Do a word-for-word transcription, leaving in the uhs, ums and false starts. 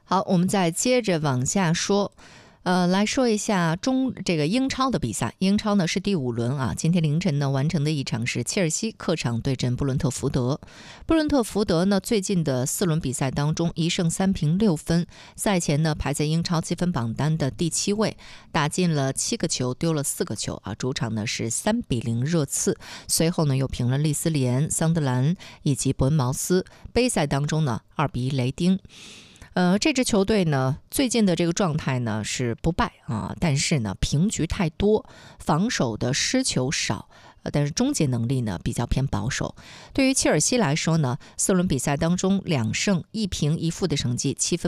好，我们再接着往下说。呃，来说一下中这个英超的比赛。英超呢是第五轮啊，今天凌晨呢完成的一场是切尔西客场对阵布伦特福德。布伦特福德呢最近的四轮比赛当中一胜三平六分，赛前呢排在英超积分榜单的第七位，打进了七个球，丢了四个球啊。主场呢是三比零热刺，随后呢又平了利斯联、桑德兰以及伯恩茅斯。杯赛当中呢二比一雷丁。呃，这支球队呢，最近的这个状态呢是不败啊，但是呢平局太多，防守的失球少，呃，但是终结能力呢比较偏保守。对于切尔西来说呢，四轮比赛当中两胜一平一负的成绩，七分。